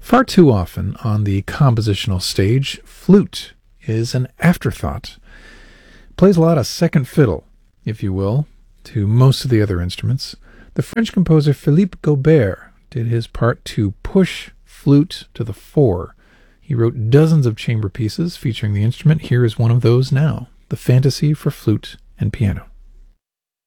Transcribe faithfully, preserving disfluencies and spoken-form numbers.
Far too often on the compositional stage, flute is an afterthought. Plays a lot of second fiddle, if you will, to most of the other instruments. The French composer Philippe Gaubert did his part to push flute to the fore. He wrote dozens of chamber pieces featuring the instrument. Here is one of those now, the Fantasy for Flute and Piano.